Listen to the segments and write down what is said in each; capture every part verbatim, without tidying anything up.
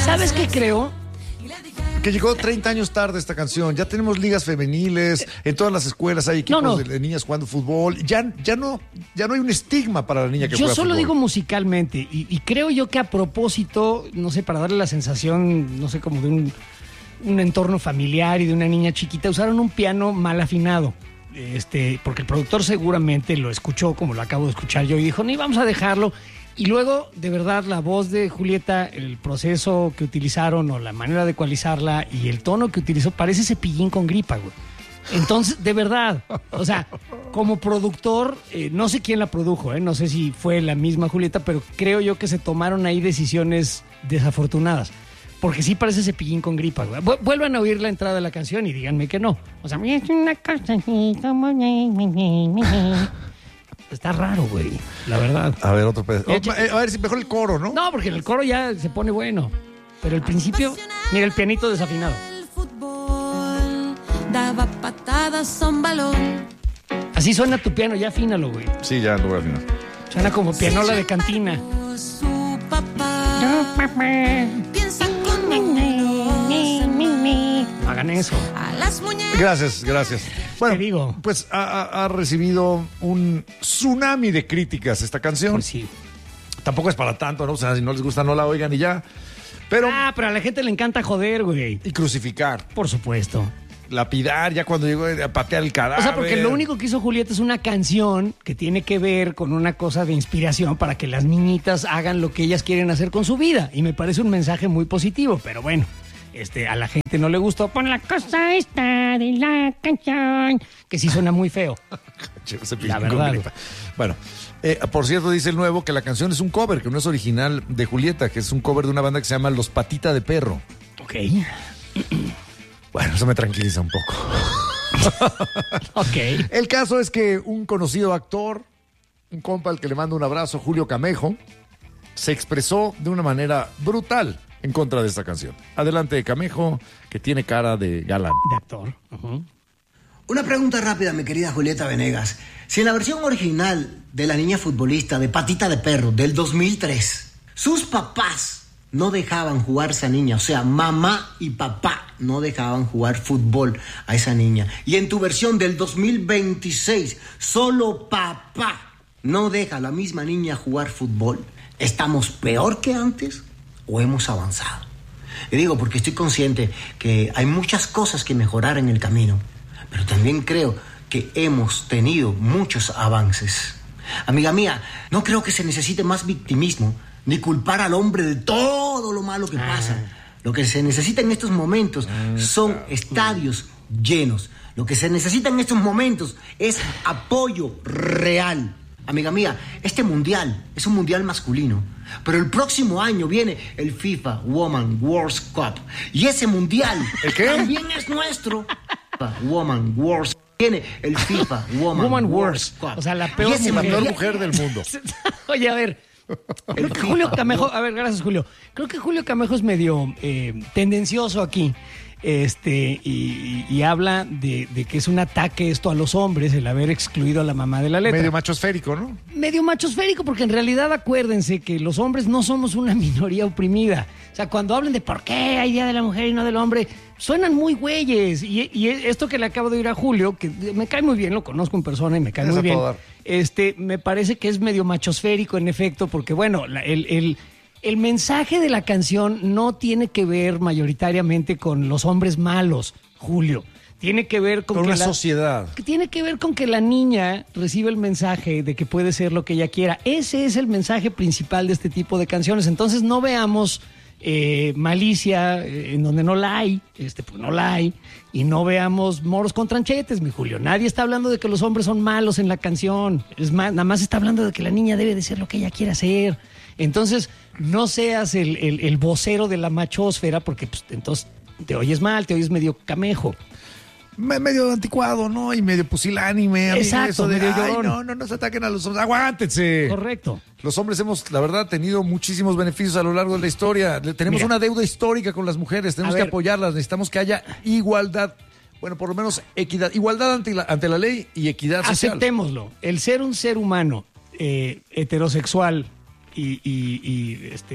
¿Sabes qué creo? Que llegó treinta años tarde esta canción. Ya tenemos ligas femeniles, en todas las escuelas hay equipos no, no. De, de niñas jugando fútbol. Ya, ya, no, ya no hay un estigma para la niña que Yo juega solo fútbol. digo musicalmente y, y creo yo que a propósito, no sé, para darle la sensación, no sé, como de un, un entorno familiar y de una niña chiquita, usaron un piano mal afinado. Este, porque el productor seguramente lo escuchó como lo acabo de escuchar yo y dijo, ni vamos a dejarlo. Y luego, de verdad, la voz de Julieta, el proceso que utilizaron o la manera de ecualizarla y el tono que utilizó, parece Cepillín con gripa, güey. Entonces, de verdad, o sea, como productor, eh, no sé quién la produjo, eh, no sé si fue la misma Julieta, pero creo yo que se tomaron ahí decisiones desafortunadas. Porque sí parece Cepillín con gripa, güey. Vu- Vuelvan a oír la entrada de la canción y díganme que no. O sea, es una cosa así como... Está raro, güey, la verdad. A ver, otro pedazo. Eh, Oh, eh, a ver si mejor el coro, ¿no? No, porque en el coro ya se pone bueno. Pero el principio, mira el pianito desafinado. El fútbol daba patadas a un balón. Así suena tu piano, ya afínalo, güey. Sí, ya no voy a afinar. Suena como pianola de cantina. Su papá piensa como No hagan eso. a las muñecas. Gracias, gracias. Bueno, Te digo. pues ha, ha- ha recibido un tsunami de críticas esta canción. Pues sí. Tampoco es para tanto, ¿no? O sea, si no les gusta, no la oigan y ya. Pero... Ah, pero a la gente le encanta joder, güey. Y crucificar, Por supuesto. lapidar, ya cuando llegó a patear el cadáver. O sea, porque lo único que hizo Julieta es una canción que tiene que ver con una cosa de inspiración para que las niñitas hagan lo que ellas quieren hacer con su vida. Y me parece un mensaje muy positivo, pero bueno, este, a la gente no le gustó. Pon la cosa esta de la canción, que sí suena muy feo. La verdad. Bueno, eh, por cierto, dice el nuevo que la canción es un cover, que no es original de Julieta, que es un cover de una banda que se llama Los Patita de Perro. Ok. Bueno, eso me tranquiliza un poco. Ok. El caso es que un conocido actor, un compa al que le mando un abrazo, Julio Camejo, se expresó de una manera brutal en contra de esta canción. Adelante, Camejo, que tiene cara de galán. De actor. Ujú. Una pregunta rápida, mi querida Julieta Venegas. Si en la versión original de La Niña Futbolista de Patita de Perro del dos mil tres, sus papás no dejaban jugar a esa niña, o sea, mamá y papá no dejaban jugar fútbol a esa niña, y en tu versión del dos mil veintiséis, solo papá no deja a la misma niña jugar fútbol, ¿estamos peor que antes o hemos avanzado? Y digo porque estoy consciente que hay muchas cosas que mejorar en el camino, pero también creo que hemos tenido muchos avances. Amiga mía, no creo que se necesite más victimismo ni culpar al hombre de todo lo malo que pasa. Lo que se necesita en estos momentos son estadios llenos. Lo que se necesita en estos momentos es apoyo real. Amiga mía, este mundial es un mundial masculino, pero el próximo año viene el FIFA Women World Cup y ese mundial ¿El qué? también es nuestro. Women World Viene el FIFA Women Woman World Wars. Cup. O sea, la Y peor ese La mujer. peor mundial- mujer del mundo. Oye, a ver. Creo que Julio Camejo, a ver, gracias Julio. Creo que Julio Camejo es medio eh, tendencioso aquí. Este, y, y- y habla de, de que es un ataque esto a los hombres, el haber excluido a la mamá de la letra. Medio macho esférico, ¿no? Medio machosférico, porque en realidad acuérdense que los hombres no somos una minoría oprimida. O sea, cuando hablan de por qué hay Día de la Mujer y no del Hombre, suenan muy güeyes. Y, y esto que le acabo de oír a Julio, que me cae muy bien, lo conozco en persona y me cae Es muy a bien. todo dar. Este, me parece que es medio machosférico en efecto, porque bueno, la- el, el, el mensaje de la canción no tiene que ver mayoritariamente con los hombres malos, Julio. Tiene que ver con, Con que una la- sociedad. que tiene que ver con que la niña recibe el mensaje de que puede ser lo que ella quiera. Ese es el mensaje principal de este tipo de canciones. Entonces no veamos eh, malicia eh, en donde no la hay, este, pues no la hay, y no veamos moros con tranchetes, mi Julio. Nadie está hablando de que los hombres son malos en la canción. Es más, nada más está hablando de que la niña debe de ser lo que ella quiera ser. Entonces, no seas el, el, el vocero de la machósfera, porque pues, entonces te oyes mal, te oyes medio camejo. Me- medio anticuado, ¿no? Y medio pusilánime. amigo, Exacto, eso de, medio "Ay, llorón". no, no nos ataquen a los hombres. Aguántense. Correcto. Los hombres hemos, la verdad, tenido muchísimos beneficios a lo largo de la historia. Le- Tenemos Mira. una deuda histórica con las mujeres. Tenemos A que ver. apoyarlas. Necesitamos que haya igualdad. Bueno, por lo menos equidad. Igualdad ante la, ante la ley y equidad social. Aceptémoslo. El ser un ser humano eh, heterosexual y, y- y, este,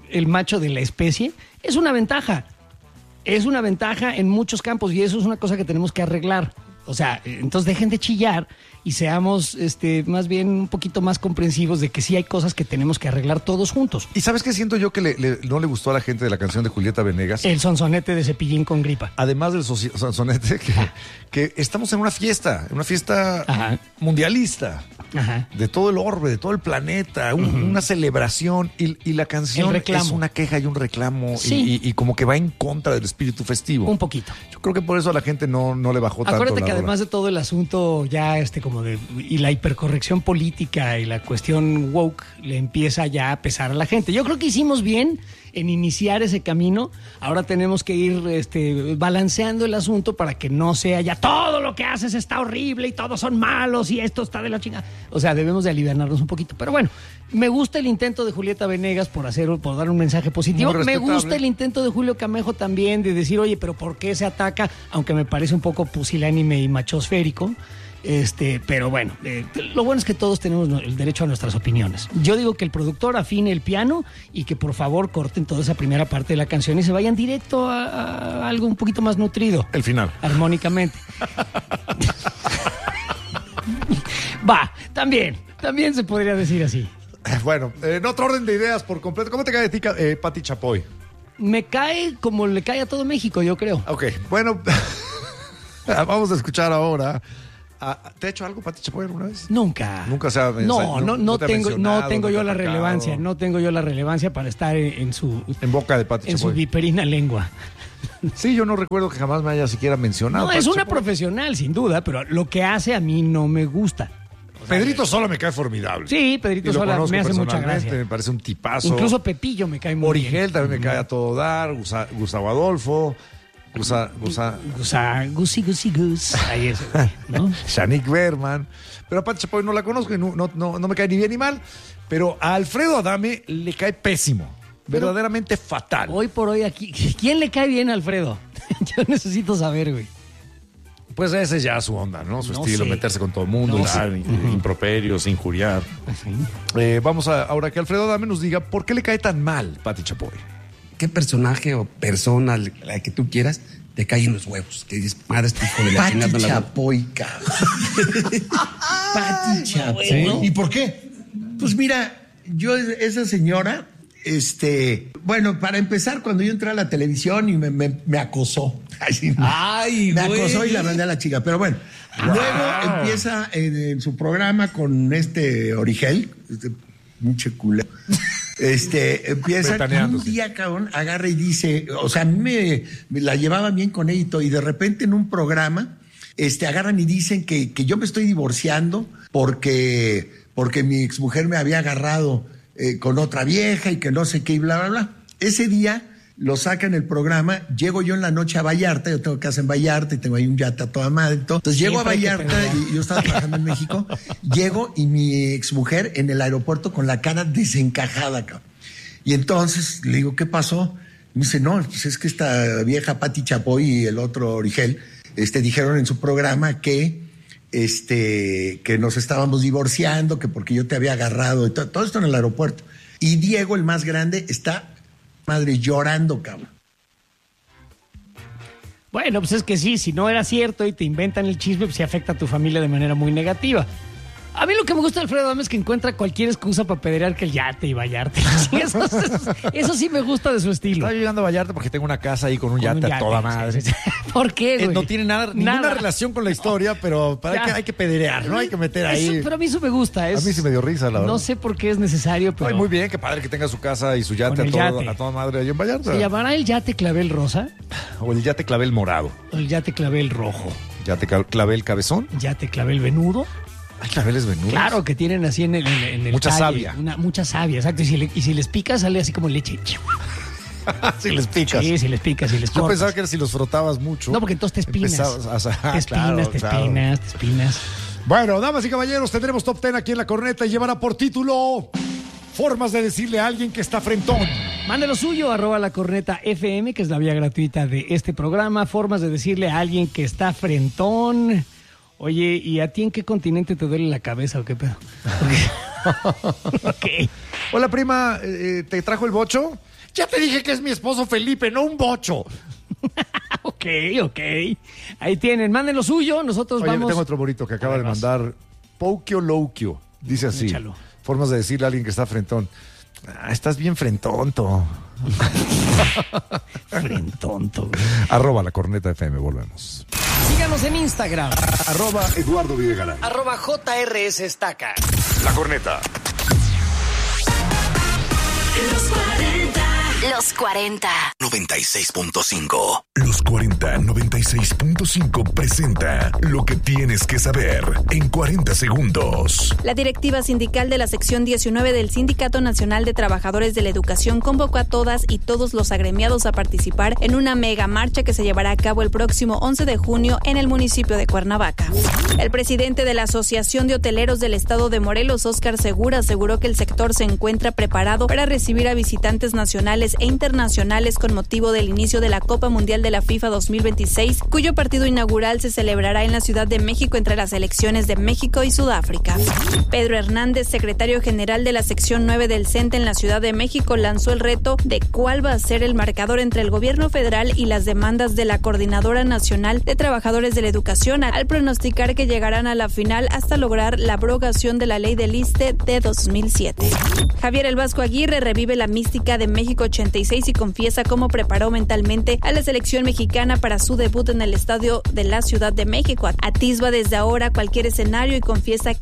el macho de la especie, es una ventaja. Es una ventaja en muchos campos y eso es una cosa que tenemos que arreglar. O sea, entonces dejen de chillar y seamos este, más bien un poquito más comprensivos de que sí hay cosas que tenemos que arreglar todos juntos. ¿Y sabes qué siento yo que le, le, no le gustó a la gente de la canción de Julieta Venegas? El sonsonete de Cepillín con gripa. Además del soci- sonsonete, que, que estamos en una fiesta, en una fiesta Ajá. mundialista. Ajá. De todo el orbe, de todo el planeta, un, uh-huh. una celebración y, y la canción es una queja y un reclamo sí. y, y, y como que va en contra del espíritu festivo. Un poquito. Yo creo que por eso a la gente no, no le bajó tanto. Acuérdate que rola. Además de todo el asunto ya este como de y la hipercorrección política y la cuestión woke le empieza ya a pesar a la gente. Yo creo que hicimos bien en iniciar ese camino. Ahora tenemos que ir este, balanceando el asunto para que no sea ya todo lo que haces está horrible y todos son malos y esto está de la chingada. O sea, debemos de aliviarnos un poquito. Pero bueno, me gusta el intento de Julieta Venegas por hacer, por dar un mensaje positivo. Me gusta el intento de Julio Camejo también de decir, oye, pero ¿por qué se ataca? Aunque me parece un poco pusilánime y machosférico. Este, pero bueno, eh, lo bueno es que todos tenemos el derecho a nuestras opiniones. Yo digo que el productor afine el piano y que por favor corten toda esa primera parte de la canción y se vayan directo a, a algo un poquito más nutrido. El final. Armónicamente. Va, también, también se podría decir así. Bueno, en otro orden de ideas por completo, ¿cómo te cae de ti, eh, Pati Chapoy? Me cae como le cae a todo México, yo creo. Ok, bueno, vamos a escuchar ahora. ¿Te ha hecho algo Pati Chapoy alguna vez? Nunca. Nunca se ha No, no, no, no tengo, no tengo yo la atacado. relevancia, no tengo yo la relevancia para estar en, en su en boca de Pati en Chapoy. su viperina lengua. Sí, yo no recuerdo que jamás me haya siquiera mencionado. No, Pati es una Chapoy. profesional, sin duda, pero lo que hace a mí no me gusta. O sea, Pedrito Sola me cae formidable. Sí, Pedrito Sola me hace mucha gracia. Me parece un tipazo. Incluso Pepillo me cae muy Origel bien. también me cae a todo dar. Gusa, Gustavo Adolfo. Gusa, Gusa, Gusa, Gusi, Gusi, Gus. Ahí es, güey, ¿no? Shanik Berman. Pero a Pati Chapoy no la conozco y no, no, no, no me cae ni bien ni mal. Pero a Alfredo Adame le cae pésimo. Pero, verdaderamente fatal. Hoy por hoy aquí. ¿Quién le cae bien a Alfredo? Yo necesito saber, güey. Pues esa es ya su onda, ¿no? Su No estilo, sé. meterse con todo el mundo, No dar sé. improperios, injuriar. Sí. Eh, vamos a, ahora que Alfredo Adame nos diga por qué le cae tan mal Pati Chapoy. ¿Qué personaje o persona, la que tú quieras, te cae en los huevos? Que dices, madre, este hijo de la chingada. Pati no la- Chapoy, cabrón. Pati Chapoy. ¿Sí? ¿Y por qué? Pues mira, yo, esa señora, este, bueno, para empezar, cuando yo entré a la televisión y me, me, me acosó. Ay, Ay, me güey. acosó y la mandé a la chica. Pero bueno, luego empieza en, en su programa con este Origel, este pinche culero. Este, empieza un Ventaneándose. día, cabrón, agarra y dice, o sea, a mí me, me la llevaba bien con ella y todo, y de repente en un programa, este, agarran y dicen que, que yo me estoy divorciando porque, porque mi exmujer me había agarrado eh, con otra vieja y que no sé qué y bla, bla, bla. Ese día lo sacan el programa, llego yo en la noche a Vallarta, yo tengo casa en Vallarta y tengo ahí un yate a toda madre y todo. Entonces llego a Siempre hay que Vallarta pelear. y yo estaba trabajando en México, llego y mi exmujer en el aeropuerto con la cara desencajada, cabrón. Y entonces le digo, ¿qué pasó? Y me dice, no, pues es que esta vieja Pati Chapoy y el otro Origel, este, dijeron en su programa que, este, que nos estábamos divorciando, que porque yo te había agarrado, y to- todo esto en el aeropuerto. Y Diego, el más grande, está, madre, llorando, cabrón. Bueno, pues es que sí, si no era cierto y te inventan el chisme, pues sí afecta a tu familia de manera muy negativa. A mí lo que me gusta de Alfredo Adame es que encuentra cualquier excusa para pedrear que el yate y Vallarta. Sí, eso, eso- eso sí me gusta de su estilo. Estaba llegando a Vallarta porque tengo una casa ahí con un Con yate, un a toda yate, madre. sí, sí. ¿Por qué, Eh, güey? no tiene nada, ninguna Nada. relación con la historia, pero para- hay, Ya. que, hay que pedrear, ¿no? Hay que meter ahí. Eso, pero a mí eso me gusta. Es, A mí sí me dio risa, la verdad. No sé por qué es necesario, pero... Ay, muy bien, qué padre que tenga su casa y su yate, Con a, el todo- yate. a toda madre ahí en Vallarta. ¿Se llamará el yate clavel rosa O el yate clavel morado. o el yate clavel rojo? Yate ca- clavel cabezón. ¿Yate clavel venudo? Hay claveles venudos. Claro que tienen así en el, en el- en el Mucha talle, savia. Una, mucha savia, exacto. Y si, le- y si les picas, sale así como leche. si les picas. Sí, si les picas, si les Yo cortas. pensaba que era si los frotabas mucho. No, porque entonces te espinas. empezabas a- ah, te espinas, claro, te claro. espinas, te espinas. Bueno, damas y caballeros, tendremos top ten aquí en La Corneta y llevará por título Formas de decirle a alguien que está frentón. Mande lo suyo, arroba la corneta F M, que es la vía gratuita de este programa. Formas de decirle a alguien que está frentón. Oye, ¿y a ti en qué continente te duele la cabeza o qué pedo? Ok. Hola, prima, eh, ¿te trajo el bocho? Ya te dije que es mi esposo Felipe, no un bocho. Ok, ok. Ahí tienen, manden lo suyo, nosotros Oye, vamos... tengo otro bonito que acaba de Vas. mandar Poukio Loukio. Dice así, Échalo. formas de decirle a alguien que está frentón. Ah, estás bien frentonto. Frentonto. Arroba la corneta F M, volvemos. Síganos en Instagram. Arroba Eduardo Videgaray. Arroba J R S Estaca. La corneta. Los cuarenta. Los cuarenta. noventa y seis punto cinco. Los cuarenta noventa y seis punto cinco presenta lo que tienes que saber en cuarenta segundos. La directiva sindical de la sección diecinueve del Sindicato Nacional de Trabajadores de la Educación convocó a todas y todos los agremiados a participar en una mega marcha que se llevará a cabo el próximo once de junio en el municipio de Cuernavaca. El presidente de la Asociación de Hoteleros del Estado de Morelos, Óscar Segura, aseguró que el sector se encuentra preparado para recibir a visitantes nacionales e internacionales con motivo del inicio de la Copa Mundial de la FIFA dos mil veintiséis, cuyo partido inaugural se celebrará en la Ciudad de México entre las selecciones de México y Sudáfrica. Pedro Hernández, secretario general de la sección nueve del C E N T E en la Ciudad de México, lanzó el reto de cuál va a ser el marcador entre el gobierno federal y las demandas de la Coordinadora Nacional de Trabajadores de la Educación, al pronosticar que llegarán a la final hasta lograr la abrogación de la ley del ISSSTE de dos mil siete. Javier El Vasco Aguirre revive la mística de México ochenta y seis y confiesa cómo preparó mentalmente a la selección mexicana para su debut en el estadio de la Ciudad de México. Atisba desde ahora cualquier escenario y confiesa que